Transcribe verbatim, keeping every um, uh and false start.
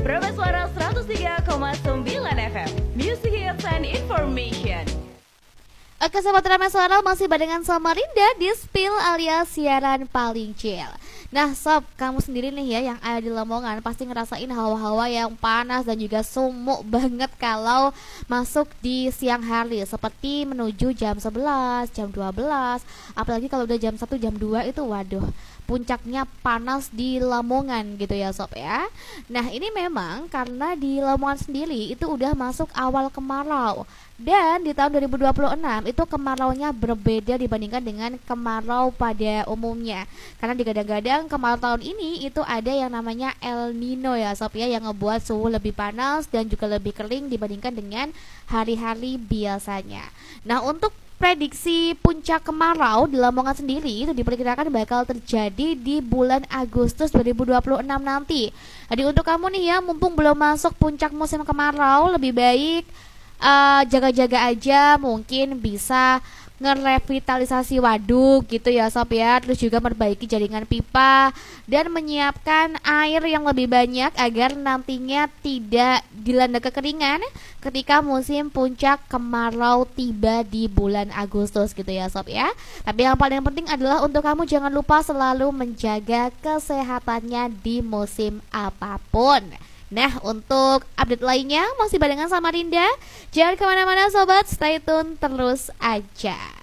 Praba Suara seratus tiga koma sembilan F M, Music Hits and Information. Oke Sobat Praba Suara, masih barengan sama Rinda di Spill alias siaran paling chill. Nah Sob, kamu sendiri nih ya yang ada di Lamongan pasti ngerasain hawa-hawa yang panas dan juga sumuk banget kalau masuk di siang hari, seperti menuju jam sebelas, jam dua belas. Apalagi kalau udah jam satu, jam dua itu waduh, puncaknya panas di Lamongan gitu ya Sob ya. Nah ini memang karena di Lamongan sendiri itu udah masuk awal kemarau. Dan di tahun dua ribu dua puluh enam itu kemaraunya berbeda dibandingkan dengan kemarau pada umumnya. Karena digadang-gadang kemarau tahun ini itu ada yang namanya El Nino ya Sob ya, yang ngebuat suhu lebih panas dan juga lebih kering dibandingkan dengan hari-hari biasanya. Nah untuk prediksi puncak kemarau di Lamongan sendiri itu diperkirakan bakal terjadi di bulan Agustus dua ribu dua puluh enam nanti. Jadi untuk kamu nih ya, mumpung belum masuk puncak musim kemarau, lebih baik uh, jaga-jaga aja, mungkin bisa ngerevitalisasi waduk gitu ya Sob ya. Terus juga memperbaiki jaringan pipa dan menyiapkan air yang lebih banyak agar nantinya tidak dilanda kekeringan ketika musim puncak kemarau tiba di bulan Agustus gitu ya Sob ya. Tapi yang paling penting adalah untuk kamu jangan lupa selalu menjaga kesehatannya di musim apapun. Nah untuk update lainnya masih barengan sama Rinda. Jangan kemana-mana Sobat, stay tune terus aja.